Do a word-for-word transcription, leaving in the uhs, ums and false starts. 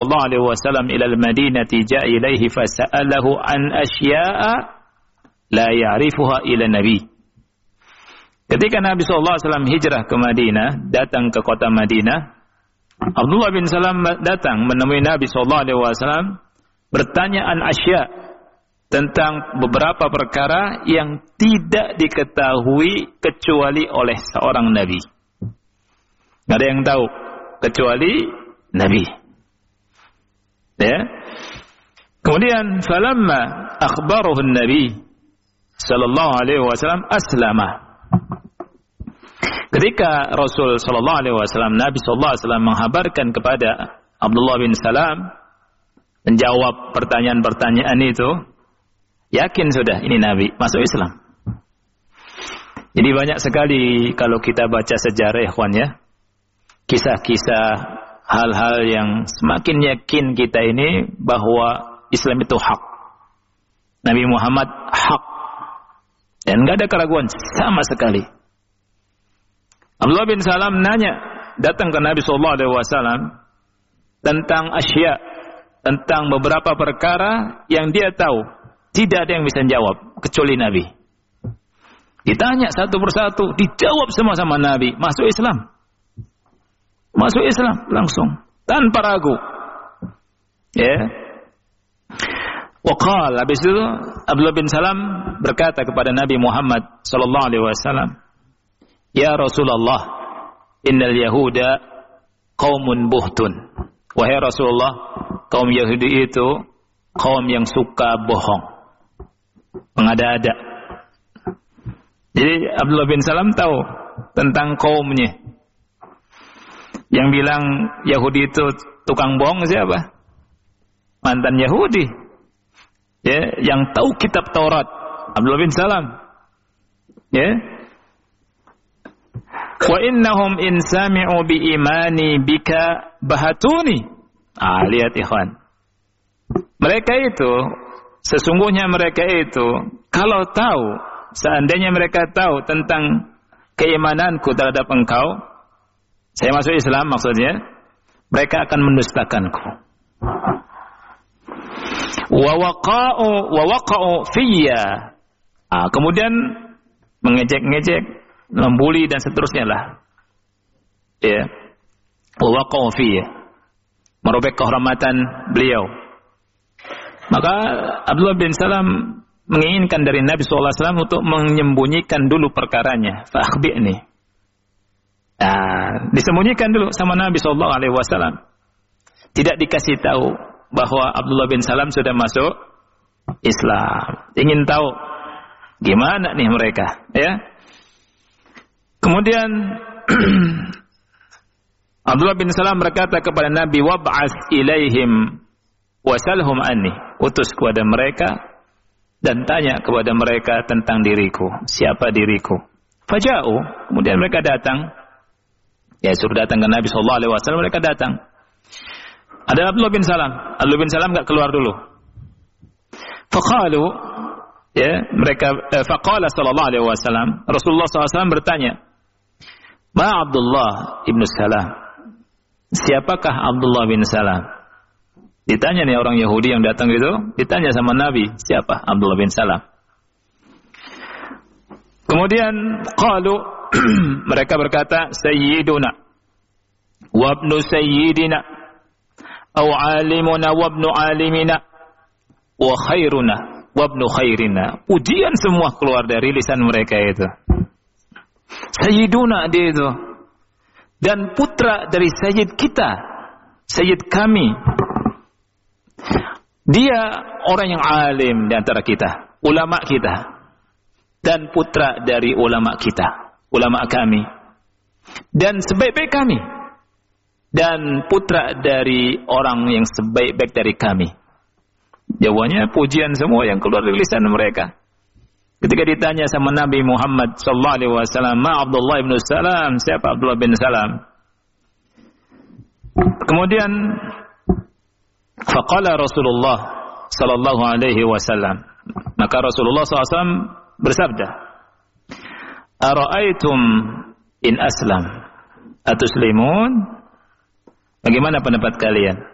sallallahu alaihi wasallam ila al-Madinati ja'a ilaihi fasa'alahu an asya'a la ya'rifuha ila nabi. Ketika Nabi sallallahu alaihi wasallam hijrah ke Madinah, datang ke kota Madinah, Abdullah bin Salam datang menemui Nabi sallallahu alaihi wasallam bertanya an asya' tentang beberapa perkara yang tidak diketahui kecuali oleh seorang nabi. Tidak ada yang tahu kecuali nabi. Ya. Kemudian falamma akhbarahu an-nabi sallallahu alaihi wasallam aslama. Ketika Rasul sallallahu alaihi wasallam, Nabi sallallahu alaihi wasallam menghabarkan kepada Abdullah bin Salam, menjawab pertanyaan-pertanyaan itu, yakin sudah ini Nabi masuk Islam. Jadi banyak sekali kalau kita baca sejarah ikhwan ya, kisah-kisah hal-hal yang semakin yakin kita ini bahwa Islam itu hak. Nabi Muhammad hak. Dan enggak ada keraguan sama sekali. Abdullah bin Salam nanya, datang ke Nabi sallallahu alaihi wasallam tentang asya, tentang beberapa perkara yang dia tahu. Tidak ada yang bisa jawab kecuali Nabi. Ditanya satu persatu, dijawab semua sama Nabi. Masuk Islam. Masuk Islam langsung tanpa ragu. Ya. Waqal, habis itu Abdullah bin Salam berkata kepada Nabi Muhammad sallallahu alaihi wasallam, "Ya Rasulullah, innal yahuda qaumun buhtun." Wahai Rasulullah, kaum Yahudi itu kaum yang suka bohong, mengada-ada. Jadi Abdullah bin Salam tahu tentang kaumnya. Yang bilang Yahudi itu tukang bohong siapa? Mantan Yahudi. Ya, yang tahu kitab Taurat, Abdullah bin Salam. Ya. Wa innahum in sami'u bi imani bika bahatuni. Ah, lihat ikhwan. Mereka itu, sesungguhnya mereka itu, kalau tahu, seandainya mereka tahu tentang keimananku terhadap engkau, saya masuk Islam maksudnya, mereka akan mendustakanku. Wa waqa'u wa waqa'u fiyya. Ah, kemudian mengejek-ngejek, membuli dan seterusnya lah. Ya. Wa waqa'u fiyya. Merobek kehormatan beliau. Maka Abdullah bin Salam menginginkan dari Nabi sallallahu alaihi wasallam untuk menyembunyikan dulu perkaranya. Fa akhbirni. Nah, disembunyikan dulu sama Nabi sallallahu alaihi wasallam. Tidak dikasih tahu bahwa Abdullah bin Salam sudah masuk Islam. Ingin tahu gimana nih mereka, ya. Kemudian Abdullah bin Salam berkata kepada Nabi, "Wab'ats ilaihim wasalhum anni." Utus kepada mereka dan tanya kepada mereka tentang diriku. Siapa diriku? Faja'u. Kemudian mereka datang. Ya, suruh datang ke Nabi sallallahu alaihi wasallam, mereka datang. Ada Abdullah bin Salam. Abdullah bin Salam enggak keluar dulu. Faqalu, ya, mereka eh, faqala sallallahu alaihi wasallam, Rasulullah sallallahu alaihi wasallam bertanya, "Ma Abdullah ibnu Salam?" Siapakah Abdullah bin Salam? Ditanya nih orang Yahudi yang datang itu, ditanya sama Nabi, siapa Abdullah bin Salam? Kemudian qalu, mereka berkata, "Sayyiduna wa ibnu sayyidina aw alimuna wa ibnu alimina wa khairuna wa ibnu khairina." Pujian semua keluar dari lisan mereka itu. Sayyiduna dia itu, dan putra dari sayyid kita, sayyid kami. Dia orang yang alim di antara kita, ulama kita, dan putra dari ulama kita, ulama kami, dan sebaik-baik kami, dan putra dari orang yang sebaik-baik dari kami. Jawabannya pujian semua yang keluar dari lisan mereka. Ketika ditanya sama Nabi Muhammad sallallahu alaihi wasallam, "Ma Abdullah bin Salam?" Siapa Abdullah bin Salam? Kemudian faqala Rasulullah sallallahu alaihi wasallam, maka Rasulullah sallallahu alaihi wasallam bersabda, "Ara'aitum in aslam atuslimun?" Bagaimana pendapat kalian?